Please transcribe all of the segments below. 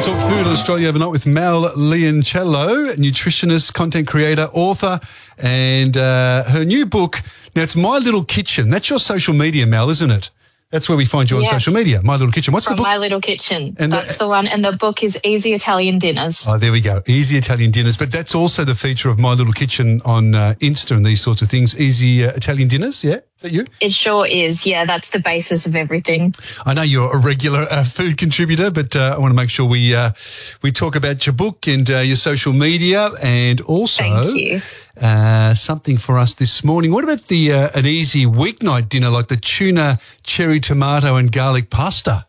Talk Food on Australia Overnight with Mel Leoncello, nutritionist, content creator, author, and her new book. Now, it's My Little Kitchen. That's your social media, Mel, isn't it? That's where we find you on social media, My Little Kitchen. What's the book? My Little Kitchen. And that's the one. And the book is Easy Italian Dinners. Oh, there we go. Easy Italian Dinners. But that's also the feature of My Little Kitchen on Insta and these sorts of things. Easy Italian Dinners, yeah? Is that you? It sure is. Yeah, that's the basis of everything. I know you're a regular food contributor, but I want to make sure we talk about your book and your social media, and also Thank you. Something for us this morning. What about the an easy weeknight dinner like the tuna, cherry tomato and garlic pasta?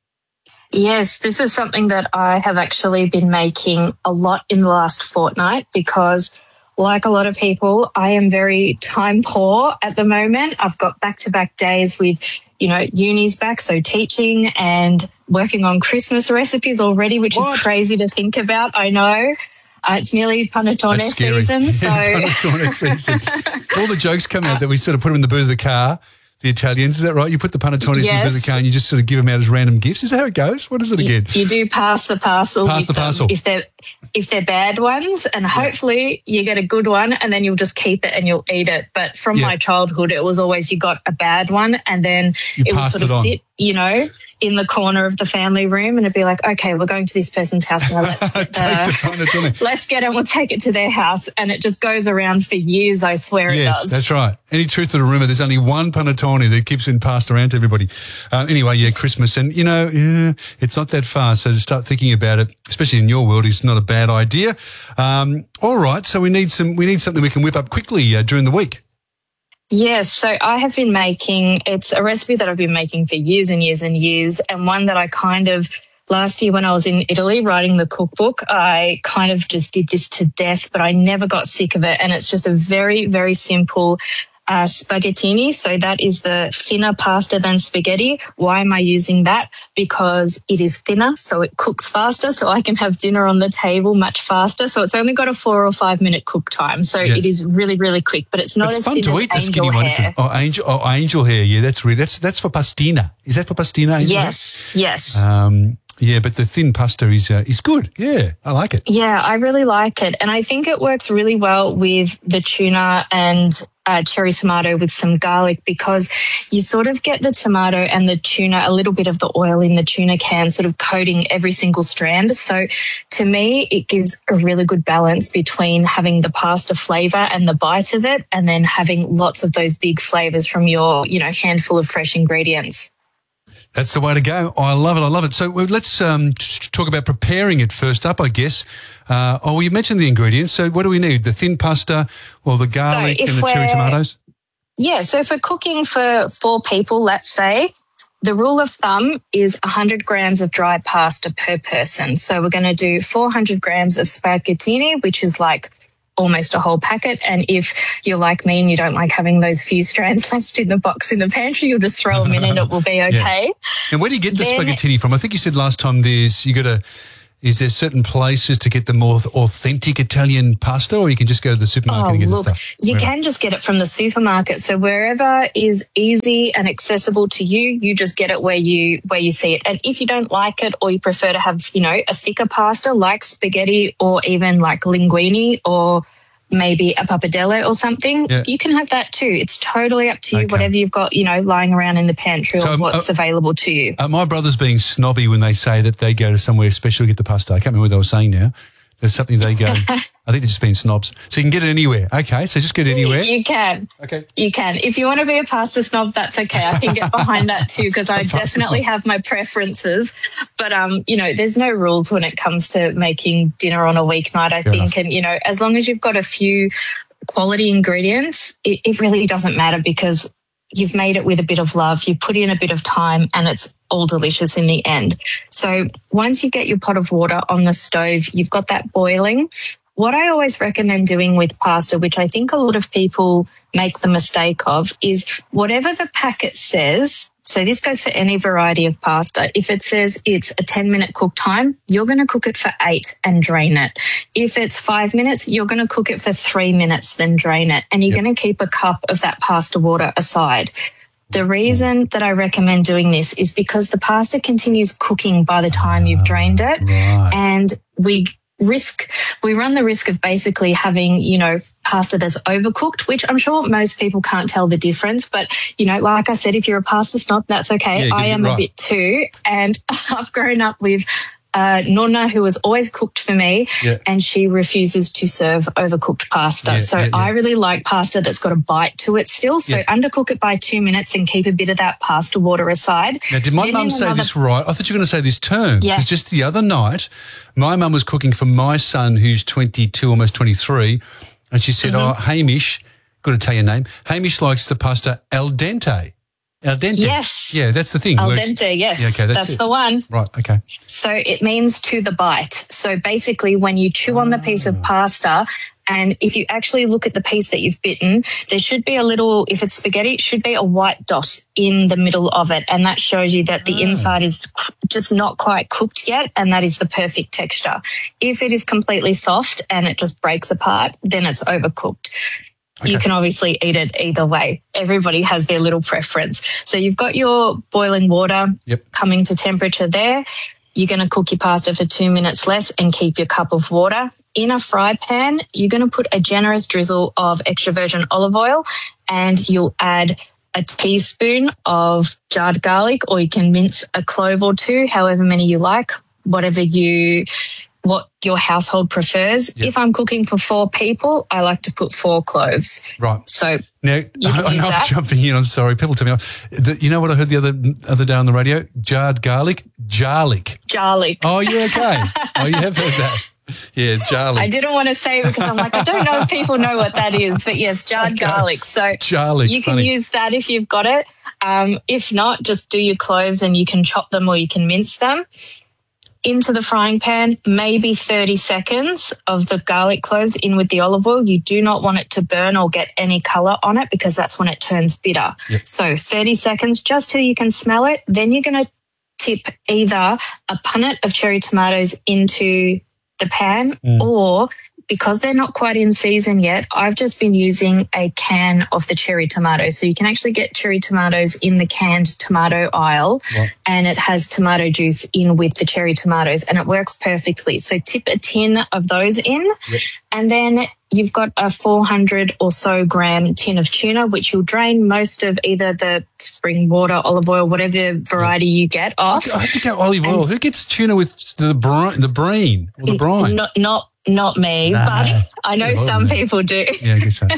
Yes, this is something that I have actually been making a lot in the last fortnight because, like a lot of people, I am very time poor at the moment. I've got back-to-back days with, uni's back, so teaching and working on Christmas recipes already, which is crazy to think about. I know. It's nearly panettone season. So panettone season. All the jokes come out that we sort of put them in the boot of the car. The Italians, is that right? You put the panettones in the boot of the car and you just sort of give them out as random gifts. Is that how it goes? What is it again? You do pass the parcel. Pass the parcel. If they're bad ones, and hopefully you get a good one and then you'll just keep it and you'll eat it. But from my childhood, it was always you got a bad one and then it would sort of sit, in the corner of the family room, and it'd be like, okay, we're going to this person's house now. Let's get it. We'll take it to their house, and it just goes around for years. I swear it does. Yes, that's right. Any truth to the rumour? There's only one panettone that keeps being passed around to everybody. Anyway, Christmas, and it's not that far. So to start thinking about it, especially in your world, is not a bad idea. All right, so we need something we can whip up quickly during the week. Yes, so I have been it's a recipe that I've been making for years and years and years, and one that I last year when I was in Italy writing the cookbook, I kind of just did this to death, but I never got sick of it, and it's just a very, very simple spaghettini. So that is the thinner pasta than spaghetti. Why am I using that? Because it is thinner, so it cooks faster, so I can have dinner on the table much faster. So it's only got a 4 or 5 minute cook time. So it is really, really quick, but it's not as fun to eat the skinny one, isn't it? Angel hair. Yeah, that's for pastina. Is that for pastina? Yes. Yeah, but the thin pasta is good. Yeah, I like it. Yeah, I really like it. And I think it works really well with the tuna and cherry tomato with some garlic, because you sort of get the tomato and the tuna, a little bit of the oil in the tuna can sort of coating every single strand. So to me, it gives a really good balance between having the pasta flavour and the bite of it, and then having lots of those big flavours from your, handful of fresh ingredients. That's the way to go. I love it. I love it. So let's talk about preparing it first up, I guess. You mentioned the ingredients. So what do we need? The thin pasta, or the garlic and the cherry tomatoes? Yeah. So if we're cooking for 4 people, let's say, the rule of thumb is 100 grams of dry pasta per person. So we're going to do 400 grams of spaghettini, which is like almost a whole packet. And if you're like me and you don't like having those few strands left in the box in the pantry, you'll just throw them in and it will be okay. Yeah. And where do you get the spaghettini from? I think you said last time is there certain places to get the more authentic Italian pasta, or you can just go to the supermarket and get the stuff? You can just get it from the supermarket. So wherever is easy and accessible to you, you just get it where you see it. And if you don't like it, or you prefer to have, a thicker pasta like spaghetti, or even like linguine, or maybe a pappardelle or something, you can have that too. It's totally up to you, whatever you've got, lying around in the pantry, or what's available to you. My brother's being snobby when they say that they go to somewhere special to get the pasta. I can't remember what they were saying now. There's something they go, I think they're just being snobs. So you can get it anywhere. Okay, so just get it anywhere. You can. Okay. You can. If you want to be a pasta snob, that's okay. I can get behind that too, because I definitely have my preferences. But, there's no rules when it comes to making dinner on a weeknight, I think. And, as long as you've got a few quality ingredients, it really doesn't matter, because you've made it with a bit of love, you put in a bit of time, and it's all delicious in the end. So once you get your pot of water on the stove, you've got that boiling. What I always recommend doing with pasta, which I think a lot of people make the mistake of, is whatever the packet says. So this goes for any variety of pasta. If it says it's a 10-minute cook time, you're going to cook it for 8 and drain it. If it's 5 minutes, you're going to cook it for 3 minutes, then drain it. And you're going to keep a cup of that pasta water aside. The reason that I recommend doing this is because the pasta continues cooking by the time you've drained it. Right. And we run the risk of basically having, pasta that's overcooked, which I'm sure most people can't tell the difference. But, like I said, if you're a pasta snob, that's okay. Yeah, I am a bit too. And I've grown up with Nonna, who has always cooked for me, and she refuses to serve overcooked pasta. I really like pasta that's got a bite to it still. So undercook it by 2 minutes and keep a bit of that pasta water aside. Now, did my mum say this right? I thought you were going to say this term. Yeah. Because just the other night, my mum was cooking for my son, who's 22, almost 23, and she said, Hamish, got to tell your name, Hamish likes the pasta al dente. Al dente. Yes. Yeah, that's the thing. Al dente, yes. Yeah, okay, that's the one. Right, okay. So it means to the bite. So basically when you chew on the piece of pasta, and if you actually look at the piece that you've bitten, there should be if it's spaghetti, it should be a white dot in the middle of it. And that shows you that the inside is just not quite cooked yet, and that is the perfect texture. If it is completely soft and it just breaks apart, then it's overcooked. Okay. You can obviously eat it either way. Everybody has their little preference. So you've got your boiling water coming to temperature there. You're going to cook your pasta for 2 minutes less and keep your cup of water. In a fry pan, you're going to put a generous drizzle of extra virgin olive oil, and you'll add a teaspoon of jarred garlic, or you can mince a clove or two, however many you like, what your household prefers. Yep. If I'm cooking for 4 people, I like to put 4 cloves. Right. So now, I'm jumping in. I'm sorry. People tell me off. You know what I heard the other day on the radio? Jarred garlic? Jarlic. Jarlic. Oh, yeah, okay. Oh, you have heard that. Yeah, jarlic. I didn't want to say it because I'm like, I don't know if people know what that is, but yes, jarred garlic. So jarlic, you can use that if you've got it. If not, just do your cloves and you can chop them or you can mince them. Into the frying pan, maybe 30 seconds of the garlic cloves in with the olive oil. You do not want it to burn or get any colour on it because that's when it turns bitter. Yep. So 30 seconds just till you can smell it. Then you're going to tip either a punnet of cherry tomatoes into the pan or, because they're not quite in season yet, I've just been using a can of the cherry tomatoes. So you can actually get cherry tomatoes in the canned tomato aisle, and it has tomato juice in with the cherry tomatoes, and it works perfectly. So tip a tin of those in, and then you've got a 400 or so gram tin of tuna, which you'll drain most of either the spring water, olive oil, whatever variety you get off. I have to go olive oil. Who gets tuna with the brine or the brine? Not me, but I know some people do. Yeah, I guess so.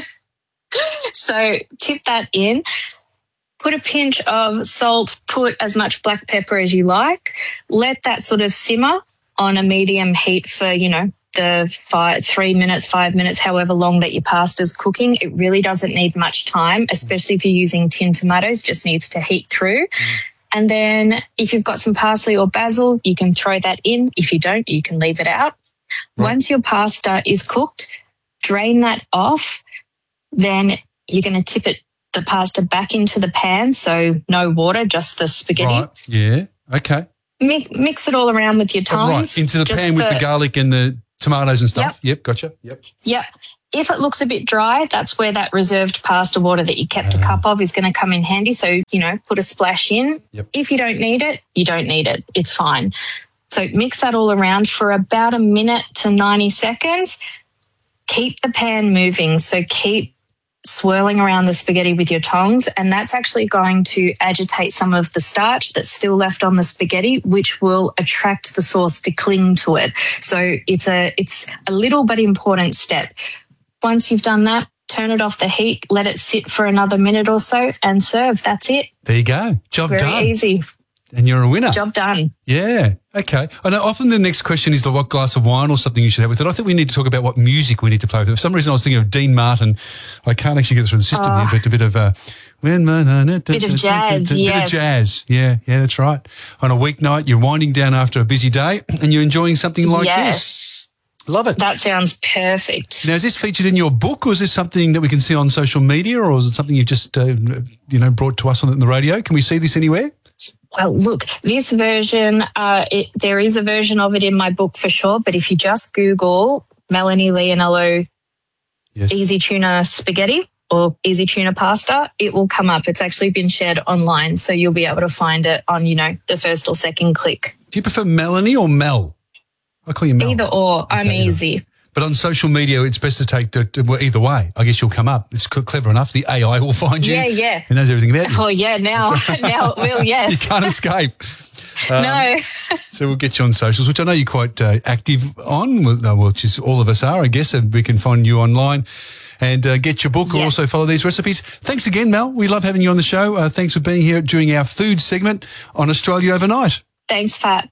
So tip that in, put a pinch of salt, put as much black pepper as you like, let that sort of simmer on a medium heat for, the 3 minutes, 5 minutes, however long that your pasta's cooking. It really doesn't need much time, especially if you're using tin tomatoes, just needs to heat through. And then if you've got some parsley or basil, you can throw that in. If you don't, you can leave it out. Right. Once your pasta is cooked, drain that off. Then you're going to tip the pasta back into the pan, so no water, just the spaghetti. Right. Yeah. Okay. Mix it all around with your tongs. Right. Into the pan with the garlic and the tomatoes and stuff. Yep. Gotcha. Yep. If it looks a bit dry, that's where that reserved pasta water that you kept a cup of is going to come in handy. So, put a splash in. Yep. If you don't need it, you don't need it. It's fine. So mix that all around for about a minute to 90 seconds. Keep the pan moving. So keep swirling around the spaghetti with your tongs, and that's actually going to agitate some of the starch that's still left on the spaghetti, which will attract the sauce to cling to it. So it's a little but important step. Once you've done that, turn it off the heat, let it sit for another minute or so and serve. That's it. There you go. Job done. Very easy. And you're a winner. Job done. Yeah. Okay. I know often the next question is what glass of wine or something you should have with it. I think we need to talk about what music we need to play with it. For some reason I was thinking of Dean Martin. I can't actually get through the system here, but a bit of bit of jazz, yes. Bit of jazz. Yeah, that's right. On a weeknight, you're winding down after a busy day and you're enjoying something like this. Love it. That sounds perfect. Now, is this featured in your book, or is this something that we can see on social media, or is it something you've just brought to us on the radio? Can we see this anywhere? Well, look, this version, there is a version of it in my book for sure, but if you just Google Melanie Leonello Easy Tuna Spaghetti, or easy tuna pasta, it will come up. It's actually been shared online, so you'll be able to find it on, the first or second click. Do you prefer Melanie or Mel? I call you Mel. Either or. I'm easy. But on social media, it's best to take either way. I guess you'll come up. It's clever enough. The AI will find you. Yeah. It knows everything about you. Oh, yeah, now it will, yes. You can't escape. No. So we'll get you on socials, which I know you're quite active on, which is all of us are, I guess. And we can find you online and get your book or also follow these recipes. Thanks again, Mel. We love having you on the show. Thanks for being here during our food segment on Australia Overnight. Thanks, Pat.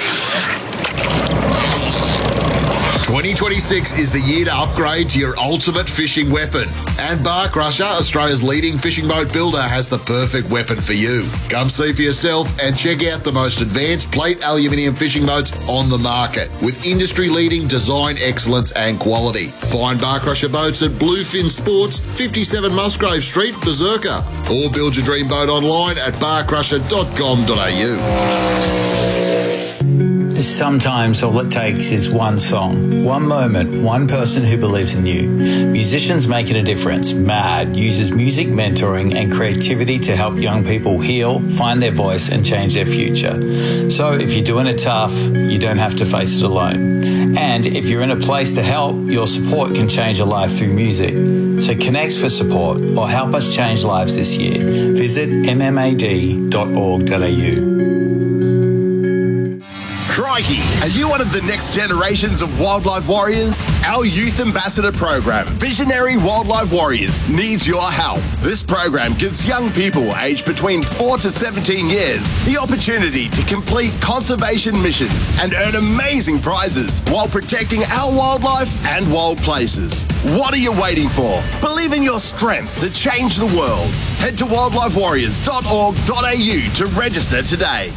2026 is the year to upgrade to your ultimate fishing weapon. And Bar Crusher, Australia's leading fishing boat builder, has the perfect weapon for you. Come see for yourself and check out the most advanced plate aluminium fishing boats on the market with industry-leading design excellence and quality. Find Bar Crusher boats at Bluefin Sports, 57 Musgrave Street, Berserker, or build your dream boat online at barcrusher.com.au. Sometimes all it takes is one song, one moment, one person who believes in you. Musicians Making a Difference, MAD, uses music mentoring and creativity to help young people heal, find their voice and change their future. So if you're doing it tough, you don't have to face it alone. And if you're in a place to help, your support can change a life through music. So connect for support or help us change lives this year. Visit mmad.org.au. Crikey, are you one of the next generations of wildlife warriors? Our Youth Ambassador program, Visionary Wildlife Warriors, needs your help. This program gives young people aged between 4 to 17 years the opportunity to complete conservation missions and earn amazing prizes while protecting our wildlife and wild places. What are you waiting for? Believe in your strength to change the world. Head to wildlifewarriors.org.au to register today.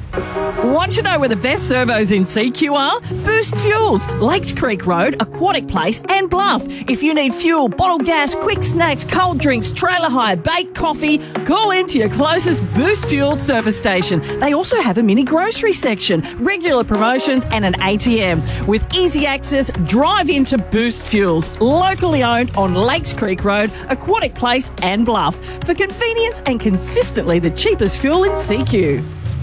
Want to know where the best servos in CQ are? Boost Fuels, Lakes Creek Road, Aquatic Place and Bluff. If you need fuel, bottled gas, quick snacks, cold drinks, trailer hire, baked coffee, call in to your closest Boost Fuels service station. They also have a mini grocery section, regular promotions and an ATM. With easy access, drive into Boost Fuels, locally owned on Lakes Creek Road, Aquatic Place and Bluff. For convenience and consistently the cheapest fuel in CQ.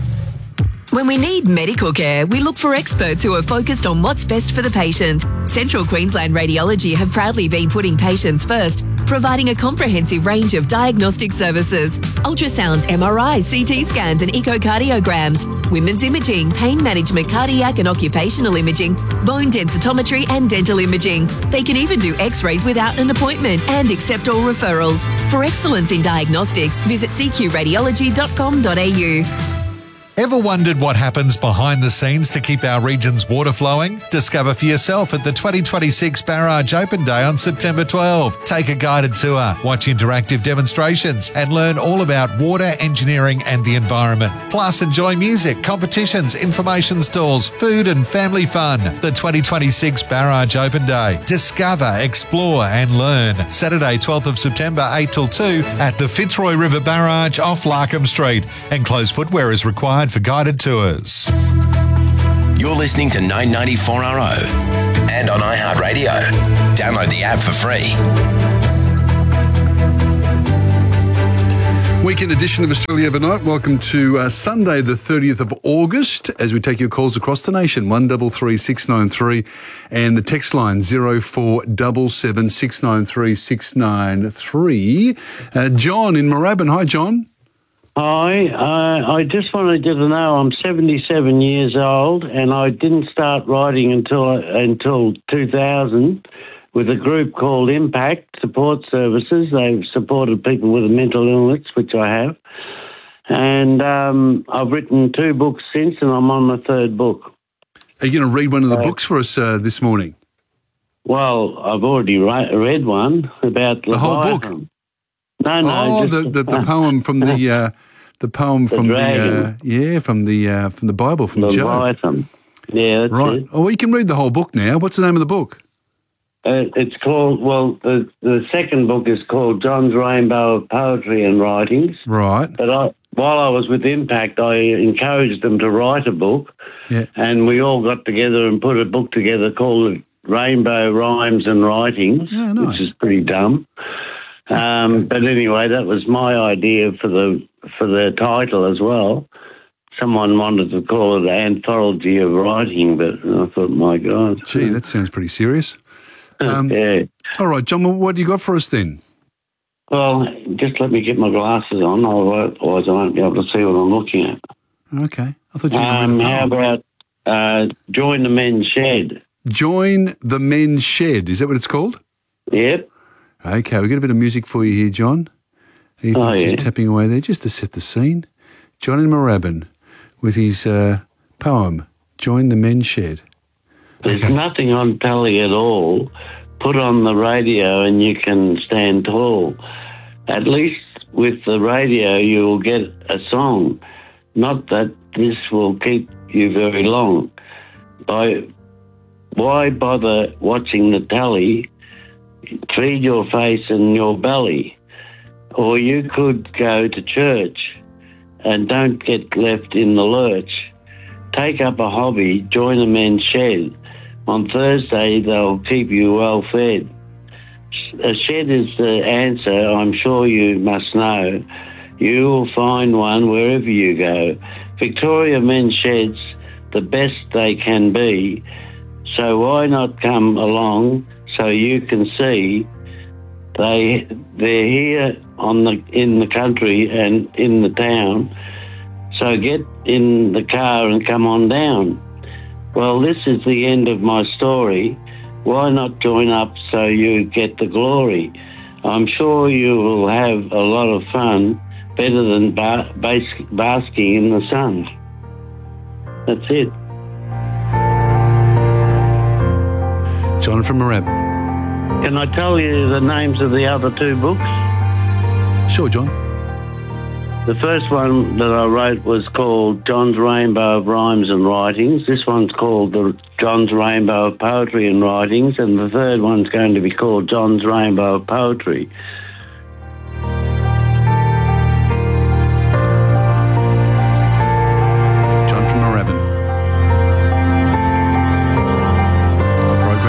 When we need medical care, we look for experts who are focused on what's best for the patient. Central Queensland Radiology have proudly been putting patients first, providing a comprehensive range of diagnostic services: ultrasounds, MRIs, CT scans and echocardiograms, women's imaging, pain management, cardiac and occupational imaging, bone densitometry and dental imaging. They can even do x-rays without an appointment and accept all referrals. For excellence in diagnostics, visit cqradiology.com.au. Ever wondered what happens behind the scenes to keep our region's water flowing? Discover for yourself at the 2026 Barrage Open Day on September 12. Take a guided tour, watch interactive demonstrations and learn all about water, engineering and the environment. Plus enjoy music, competitions, information stalls, food and family fun. The 2026 Barrage Open Day. Discover, explore and learn. Saturday 12th of September 8 till 2 at the Fitzroy River Barrage off Larkham Street. Enclosed footwear is required for guided tours. You're listening to 994RO and on iHeartRadio. Download the app for free. Weekend edition of Australia Overnight. Welcome to Sunday, the 30th of August, as we take your calls across the nation. 133693 and the text line 0477 693 693. John in Moorabbin. Hi, John. Hi, I just wanted you to know I'm 77 years old and I didn't start writing until 2000 with a group called Impact Support Services. They've supported people with a mental illness, which I have. And I've written 2 books since and I'm on my 3rd book. Are you going to read one of the books for us this morning? Well, I've already read one about the whole book. No, the poem from the poem from the Bible, from Job. Yeah, that's right. it. Oh, well, you can read the whole book now. What's the name of the book? It's called, the second book is called John's Rainbow of Poetry and Writings. Right. But while I was with Impact, I encouraged them to write a book. Yeah. And we all got together and put a book together called Rainbow Rhymes and Writings, nice. Which is pretty dumb. But anyway, that was my idea for the title as well. Someone wanted to call it Anthology of Writing, but I thought, my God. Gee, that sounds pretty serious. Yeah. All right, John, well, what do you got for us then? Well, just let me get my glasses on, otherwise I won't be able to see what I'm looking at. Okay. I thought you were how about Join the Men's Shed? Join the Men's Shed. Is that what it's called? Yep. Okay, we've got a bit of music for you here, John. Ethan's just tapping away there just to set the scene. John in Moorabbin with his poem, Join the Men's Shed. There's nothing on telly at all. Put on the radio and you can stand tall. At least with the radio you will get a song. Not that this will keep you very long. Why bother watching the telly? Feed your face and your belly. Or you could go to church and don't get left in the lurch. Take up a hobby, join a men's shed. On Thursday, they'll keep you well fed. A shed is the answer, I'm sure you must know. You will find one wherever you go. Victoria Men's Sheds, the best they can be. So why not come along so you can see they're here in the country and in the town. So get in the car and come on down. Well, this is the end of my story. Why not join up so you get the glory? I'm sure you will have a lot of fun, better than basking in the sun. That's it. John from Moorabbin. Can I tell you the names of the other two books? Sure, John. The first one that I wrote was called John's Rainbow of Rhymes and Writings. This one's called John's Rainbow of Poetry and Writings, and the third one's going to be called John's Rainbow of Poetry.